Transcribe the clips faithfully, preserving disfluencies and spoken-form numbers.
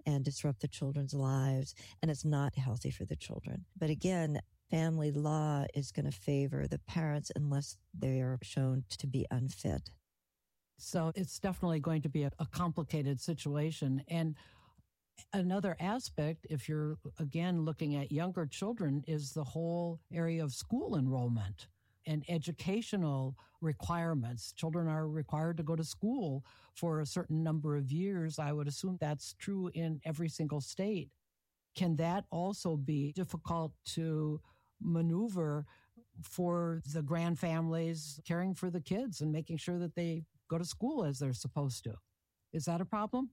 and disrupt the children's lives. And it's not healthy for the children. But again, family law is going to favor the parents unless they are shown to be unfit. So it's definitely going to be a, a complicated situation. And another aspect, if you're, again, looking at younger children, is the whole area of school enrollment and educational requirements. Children are required to go to school for a certain number of years. I would assume that's true in every single state. Can that also be difficult to maneuver for the grand families caring for the kids and making sure that they go to school as they're supposed to? Is that a problem?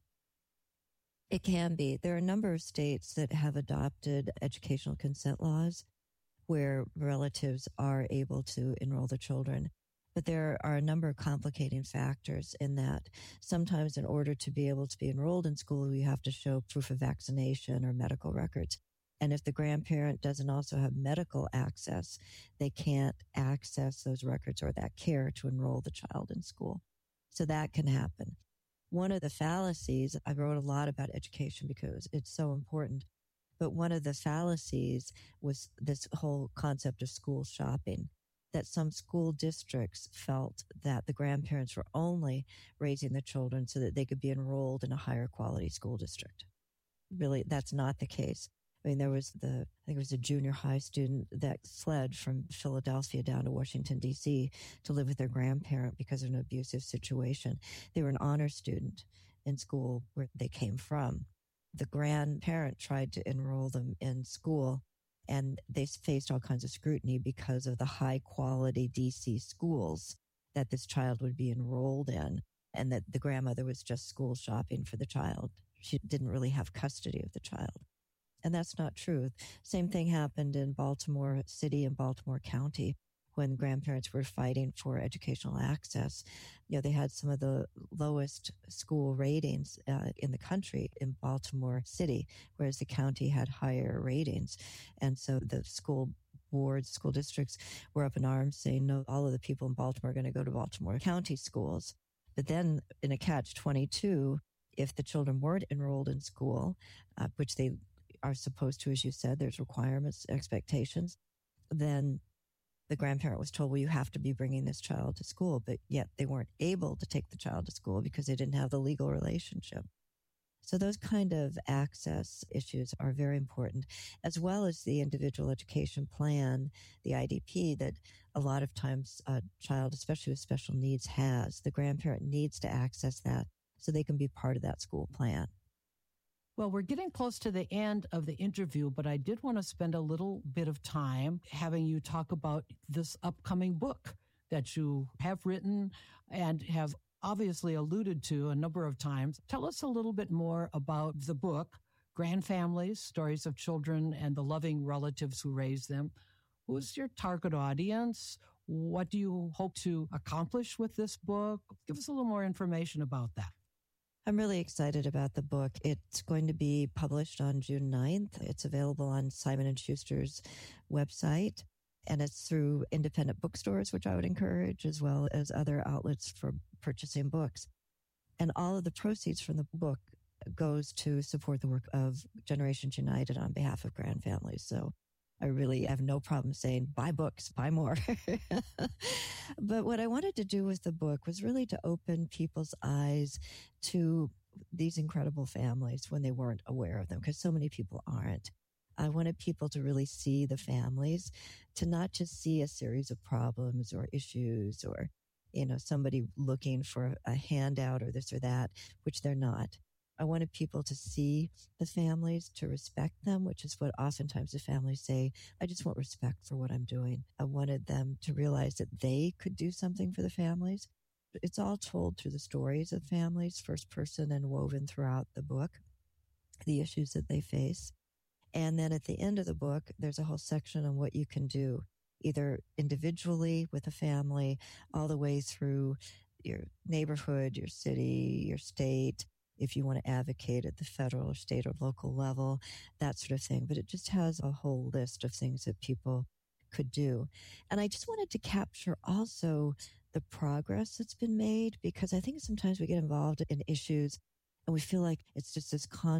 It can be. There are a number of states that have adopted educational consent laws where relatives are able to enroll the children. But there are a number of complicating factors in that. Sometimes in order to be able to be enrolled in school, you have to show proof of vaccination or medical records. And if the grandparent doesn't also have medical access, they can't access those records or that care to enroll the child in school. So that can happen. One of the fallacies, I wrote a lot about education because it's so important, but one of the fallacies was this whole concept of school shopping, that some school districts felt that the grandparents were only raising the children so that they could be enrolled in a higher quality school district. Really, that's not the case. I mean, there was the, I think it was a junior high student that fled from Philadelphia down to Washington, D C to live with their grandparent because of an abusive situation. They were an honor student in school where they came from. The grandparent tried to enroll them in school, and they faced all kinds of scrutiny because of the high quality D C schools that this child would be enrolled in, and that the grandmother was just school shopping for the child. She didn't really have custody of the child. And that's not true. Same thing happened in Baltimore City and Baltimore County when grandparents were fighting for educational access. You know, they had some of the lowest school ratings uh, in the country in Baltimore City, whereas the county had higher ratings. And so the school boards, school districts were up in arms saying, no, all of the people in Baltimore are going to go to Baltimore County schools. But then in a catch twenty-two, if the children weren't enrolled in school, uh, which they are supposed to, as you said, there's requirements, expectations, then the grandparent was told, well, you have to be bringing this child to school, but yet they weren't able to take the child to school because they didn't have the legal relationship. So those kind of access issues are very important, as well as the individual education plan, the I D P, that a lot of times a child, especially with special needs, has. The grandparent needs to access that so they can be part of that school plan. Well, we're getting close to the end of the interview, but I did want to spend a little bit of time having you talk about this upcoming book that you have written and have obviously alluded to a number of times. Tell us a little bit more about the book, Grand Families, Stories of Children and the Loving Relatives Who Raise Them. Who's your target audience? What do you hope to accomplish with this book? Give us a little more information about that. I'm really excited about the book. It's going to be published on June ninth. It's available on Simon and Schuster's website, and it's through independent bookstores, which I would encourage, as well as other outlets for purchasing books. And all of the proceeds from the book goes to support the work of Generations United on behalf of Grand Families. So I really have no problem saying buy books, buy more. But what I wanted to do with the book was really to open people's eyes to these incredible families when they weren't aware of them, because so many people aren't. I wanted people to really see the families, to not just see a series of problems or issues or, you know, somebody looking for a handout or this or that, which they're not. I wanted people to see the families, to respect them, which is what oftentimes the families say. I just want respect for what I'm doing. I wanted them to realize that they could do something for the families. It's all told through the stories of families, first person and woven throughout the book, the issues that they face. And then at the end of the book, there's a whole section on what you can do, either individually with a family, all the way through your neighborhood, your city, your state, if you want to advocate at the federal or state or local level, that sort of thing. But it just has a whole list of things that people could do. And I just wanted to capture also the progress that's been made, because I think sometimes we get involved in issues and we feel like it's just this constant